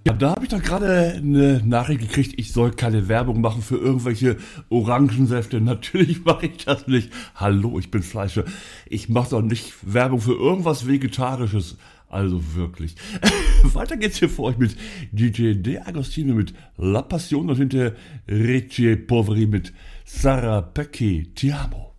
Ja, da habe ich doch gerade eine Nachricht gekriegt, ich soll keine Werbung machen für irgendwelche Orangensäfte. Natürlich mache ich das nicht. Hallo, ich bin Fleischer. Ich mache doch nicht Werbung für irgendwas Vegetarisches. Also wirklich. Weiter geht's hier für euch mit DJ De Agostino mit La Passion und hinter Ricci Poveri mit Sarah Pecchi Ti amo.